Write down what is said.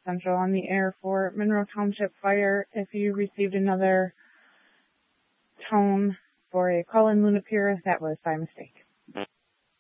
Central on the air for Monroe Township Fire. If you received another tone for a call-in Luna Pura, that was by mistake.